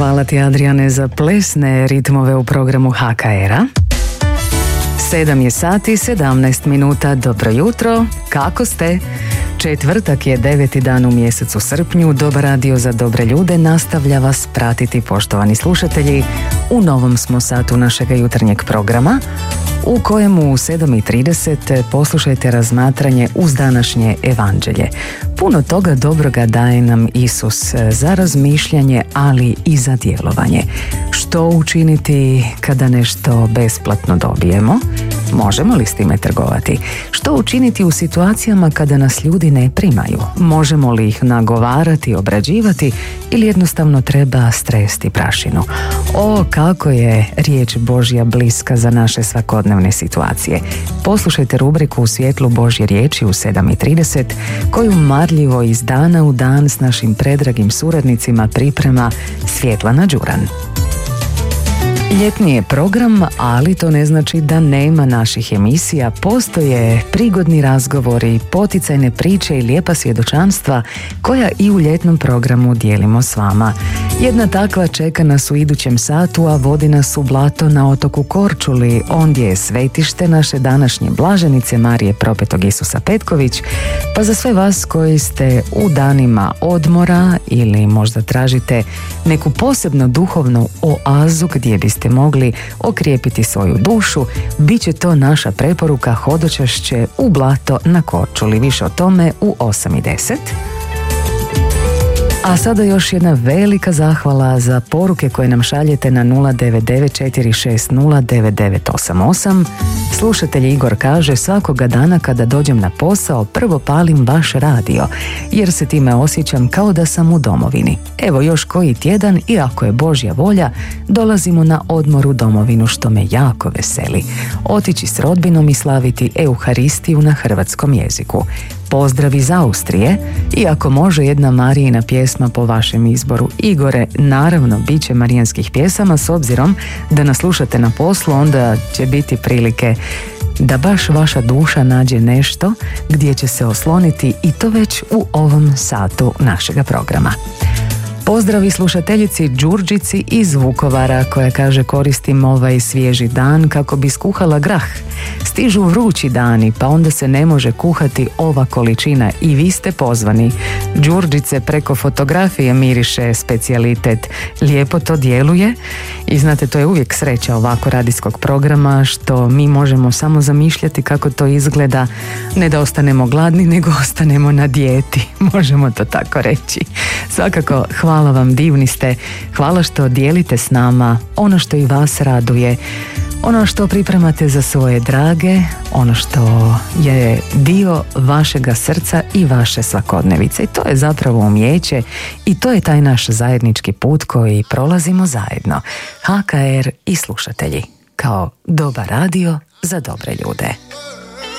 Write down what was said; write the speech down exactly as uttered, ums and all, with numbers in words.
Hvala ti, Adriane, za plesne ritmove u programu ha ka era. Sedam je sati, sedamnaest minuta. Dobro jutro, kako ste? Četvrtak je deveti dan u mjesecu srpnju. Dobar radio za dobre ljude nastavlja vas pratiti, poštovani slušatelji, u novom smo satu našega jutarnjeg programa, u kojemu u sedam i trideset poslušajte razmatranje uz današnje evanđelje. Puno toga dobroga daje nam Isus za razmišljanje, ali i za djelovanje. Što učiniti kada nešto besplatno dobijemo? Možemo li s time trgovati? Što učiniti u situacijama kada nas ljudi ne primaju? Možemo li ih nagovarati, obrađivati ili jednostavno treba stresti prašinu? O, kako je riječ Božja bliska za naše svakodnevne situacije. Poslušajte rubriku U svjetlu Božje riječi u sedam i trideset, koju marljivo iz dana u dan s našim predragim suradnicima priprema Svjetlana Đuran. Ljetni je program, ali to ne znači da nema naših emisija. Postoje prigodni razgovori, poticajne priče i lijepa svjedočanstva koja i u ljetnom programu dijelimo s vama. Jedna takva čeka nas u idućem satu, a vodi nas u Blato na otoku Korčuli, ondje je svetište naše današnje blaženice Marije Propetog Isusa Petković. Pa za sve vas koji ste u danima odmora ili možda tražite neku posebno duhovnu oazu gdje biste mogli okrijepiti svoju dušu, bit će to naša preporuka hodočašće u Blato na Korčuli. Više o tome u osam i deset. A sada još jedna velika zahvala za poruke koje nam šaljete na nula devet devet četiri šest nula devet devet osam osam. Slušatelj Igor kaže: svakoga dana kada dođem na posao prvo palim vaš radio, jer se time osjećam kao da sam u domovini. Evo još koji tjedan i ako je Božja volja dolazimo na odmor u domovinu, što me jako veseli. Otići s rodbinom i slaviti Euharistiju na hrvatskom jeziku. Pozdrav iz Austrije i ako može jedna Marijina pjesma po vašem izboru. Igore, naravno bit će marijanskih pjesama, s obzirom da nas slušate na poslu, onda će biti prilike da baš vaša duša nađe nešto gdje će se osloniti, i to već u ovom satu našega programa. Pozdravi slušateljici Đurđici iz Vukovara, koja kaže: koristim ovaj svježi dan kako bi skuhala grah. Stižu vrući dani, pa onda se ne može kuhati ova količina i vi ste pozvani. Đurđice, preko fotografije miriše specijalitet. Lijepo to djeluje i znate, to je uvijek sreća ovako radijskog programa, što mi možemo samo zamišljati kako to izgleda, ne da ostanemo gladni, nego ostanemo na dijeti, možemo to tako reći. Svakako, hvala vam, divni ste. Hvala što dijelite s nama ono što i vas raduje, ono što pripremate za svoje drage, ono što je dio vašega srca i vaše svakodnevice. I to je zapravo umijeće i to je taj naš zajednički put koji prolazimo zajedno. ha ka er i slušatelji, kao dobar radio za dobre ljude.